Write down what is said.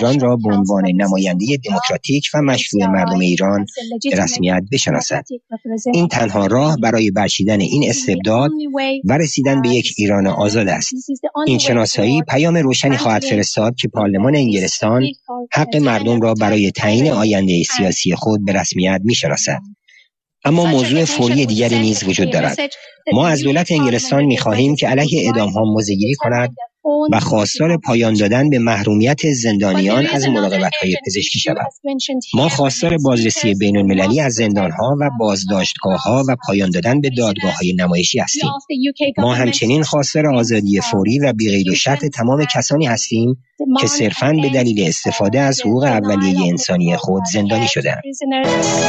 ایران را به عنوان نماینده دموکراتیک و مشروع مردم ایران به رسمیت بشناسد. این تنها راه برای برچیدن این استبداد و رسیدن به یک ایران آزاد است. این شناسایی پیام روشنی خواهد فرستاد که پارلمان انگلستان حق مردم را برای تعیین آینده سیاسی خود به رسمیت می‌شناسد. اما موضوع فوری دیگری نیز وجود دارد. ما از دولت انگلستان می‌خواهیم که علیه اعدام‌ها موضع‌گیری کند و خواستار پایان دادن به محرومیت زندانیان از مراقبت‌های پزشکی شود. ما خواستار بازرسی بین‌المللی از زندان‌ها و بازداشتگاه‌ها و پایان دادن به دادگاه‌های نمایشی هستیم. ما همچنین خواستار آزادی فوری و بی‌قید و شرط تمام کسانی هستیم که صرفاً به دلیل استفاده از حقوق اولیه انسانی خود زندانی شده‌اند.